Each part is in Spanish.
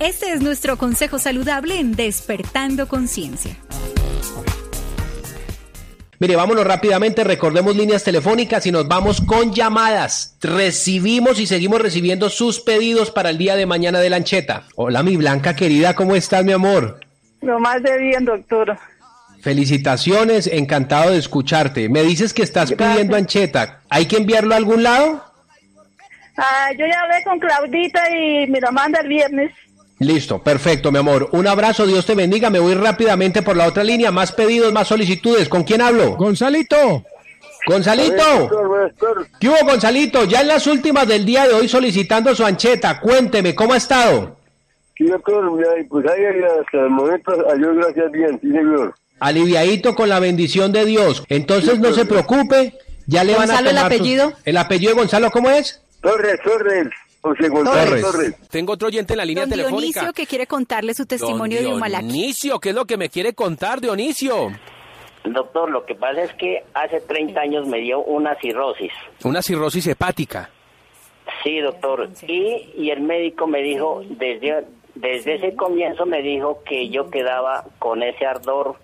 Este es nuestro consejo saludable en Despertando Conciencia. Mire, vámonos rápidamente, recordemos líneas telefónicas y nos vamos con llamadas. Recibimos y seguimos recibiendo sus pedidos para el día de mañana de la ancheta. Hola, mi Blanca querida, ¿cómo estás, mi amor? Lo más de bien, doctor. Felicitaciones, encantado de escucharte. Me dices que estás pidiendo ancheta. ¿Hay que enviarlo a algún lado? Yo ya hablé con Claudita y me lo manda el viernes. Listo, perfecto, mi amor. Un abrazo, Dios te bendiga. Me voy rápidamente por la otra línea. Más pedidos, más solicitudes. ¿Con quién hablo? Gonzalito. ¡Gonzalito! ¿Qué hubo, Gonzalito? Ya en las últimas del día de hoy solicitando su ancheta. Cuénteme, ¿cómo ha estado? Sí, doctor, pues ahí hasta el momento, adiós, gracias, bien, sí, señor. Aliviadito con la bendición de Dios. Entonces no se preocupe, ya le van a tomar... ¿Gonzalo, el apellido? ¿El apellido de Gonzalo cómo es? Torres. José Gonzalo Torres. Tengo otro oyente en la línea telefónica. Dionisio, que quiere contarle su testimonio de Humalaki. Dionisio, ¿qué es lo que me quiere contar, Dionisio? Doctor, lo que pasa es que hace 30 años me dio una cirrosis. Una cirrosis hepática. Sí, doctor. Y el médico me dijo, desde ese comienzo me dijo que yo quedaba con ese ardor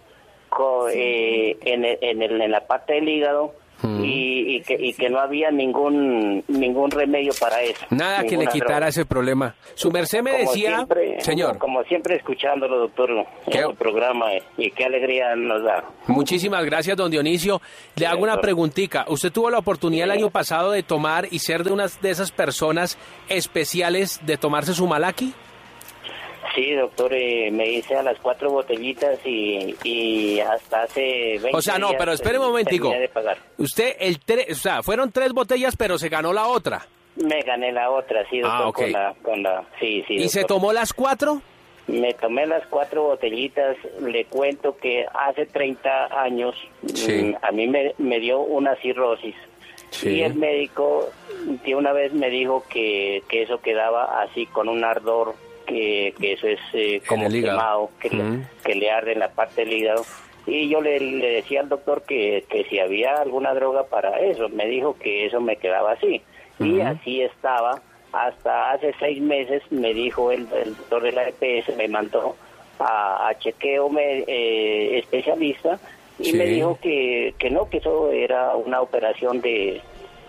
en la parte del hígado. Y que no había ningún remedio para eso. Nada que le quitara droga. Ese problema. Su merced me decía, siempre, señor. Como siempre escuchándolo, doctor, en su programa, y qué alegría nos da. Muchísimas gracias, don Dionisio. Le hago una preguntita. ¿Usted tuvo la oportunidad el año pasado de tomar y ser de unas de esas personas especiales de tomarse su Humalaki? Sí, doctor, me hice a las 4 botellitas y hasta hace 20 O sea, no, pero espere un momentico. De pagar. Usted, fueron 3 botellas, pero se ganó la otra. Me gané la otra, sí, doctor, okay. sí, ¿Y doctor. se tomó las 4? Me tomé las 4 botellitas. Le cuento que hace 30 años a mí me dio una cirrosis. Sí. Y el médico de una vez me dijo que eso quedaba así con un ardor, que eso es como quemado, que le arde en la parte del hígado. Y yo le decía al doctor que si había alguna droga para eso. Me dijo que eso me quedaba así. Y así estaba hasta hace 6 meses. Me dijo el doctor de la EPS, me mandó a chequeo especialista y me dijo que no, que eso era una operación de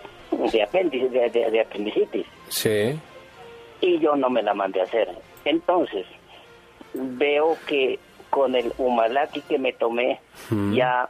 apendicitis. Sí. Y yo no me la mandé a hacer. Entonces, veo que con el Humalaki que me tomé, ya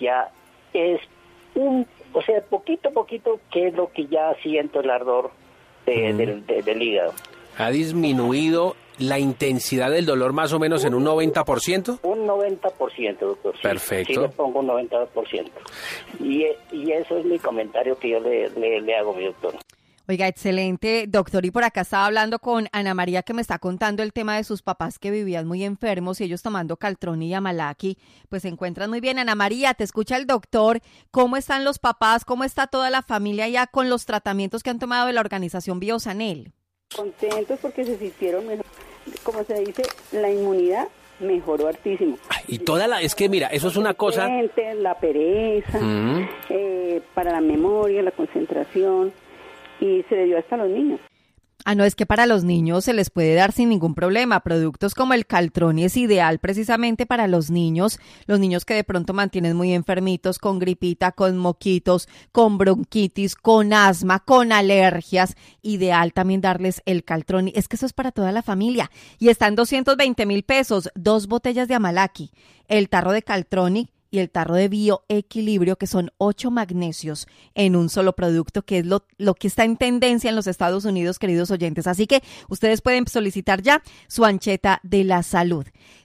es poquito a poquito, que es lo que ya siento el ardor del hígado. ¿Ha disminuido la intensidad del dolor más o menos en un 90%? Un 90%, doctor. Perfecto. Sí, le pongo un 90%. Y eso es mi comentario que yo le hago, mi doctor. Oiga, excelente, doctor. Y por acá estaba hablando con Ana María, que me está contando el tema de sus papás que vivían muy enfermos y ellos tomando Caltrón y Humalaki, pues se encuentran muy bien. Ana María, te escucha el doctor. ¿Cómo están los papás? ¿Cómo está toda la familia ya con los tratamientos que han tomado de la organización Biosanel? Contentos porque se sintieron mejor. Como se dice, la inmunidad mejoró hartísimo. Y es que mira, eso es una cosa... La pereza, para la memoria, la concentración... Y se le dio hasta a los niños. No, es que para los niños se les puede dar sin ningún problema. Productos como el Caltroni es ideal precisamente para los niños que de pronto mantienen muy enfermitos, con gripita, con moquitos, con bronquitis, con asma, con alergias. Ideal también darles el Caltroni. Es que eso es para toda la familia. Y está en 220,000 pesos, 2 botellas de Humalaki, el tarro de Caltroni y el tarro de Bioequilibrio, que son 8 magnesios en un solo producto, que es lo que está en tendencia en los Estados Unidos, queridos oyentes. Así que ustedes pueden solicitar ya su ancheta de la salud.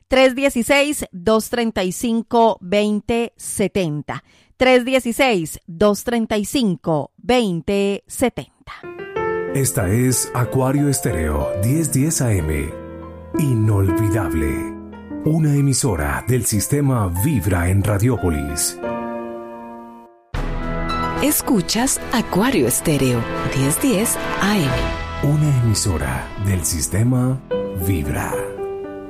316-235-2070. 316-235-2070. Esta es Acuario Estéreo 1010 AM. Inolvidable. Una emisora del sistema Vibra en Radiópolis. Escuchas Acuario Estéreo 1010 AM. Una emisora del sistema Vibra.